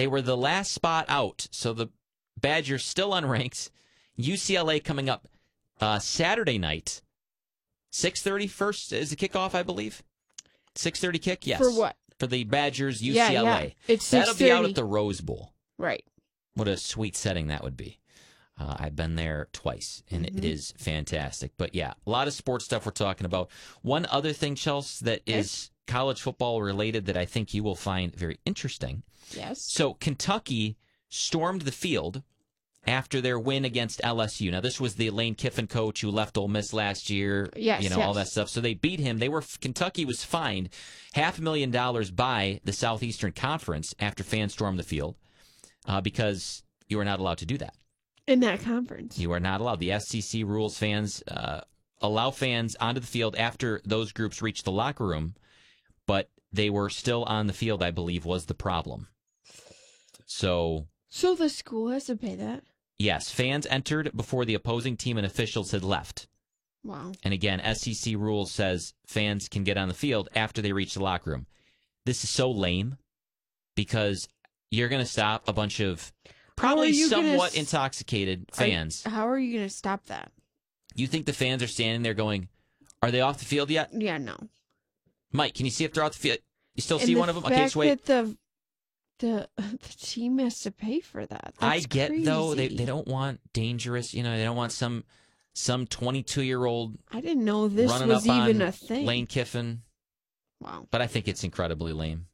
They were the last spot out, so the Badgers still unranked. UCLA coming up Saturday night, 6:30 first is the kickoff, I believe. 6:30 kick, yes. For what? For the Badgers UCLA. Yeah. It's 6:30. That'll be out at the Rose Bowl. Right. What a sweet setting that would be. I've been there twice, and it is fantastic. But yeah, a lot of sports stuff we're talking about. One other thing, Chelsea, that is college football related that I think you will find very interesting. Yes. So Kentucky stormed the field after their win against LSU. Now, this was the Lane Kiffin coach who left Ole Miss last year. Yes, all that stuff. So they beat him. Kentucky was fined $500,000 by the Southeastern Conference after fans stormed the field because you are not allowed to do that. In that conference. You are not allowed. The SEC rules fans allow fans onto the field after those groups reach the locker room, but they were still on the field, I believe, was the problem. So the school has to pay that? Yes, fans entered before the opposing team and officials had left. Wow. And again, SEC rules says fans can get on the field after they reach the locker room. This is so lame because you're going to stop a bunch of probably somewhat intoxicated fans. How are you going to stop that? You think the fans are standing there going, are they off the field yet? Yeah, no. Mike, can you see if they're off the field? You still see one of them? Okay, so wait. The team has to pay for that. That's I get, crazy. though, they don't want dangerous, they don't want some 22-year-old I didn't know this running was up even on a thing. Lane Kiffin. Wow. But I think it's incredibly lame.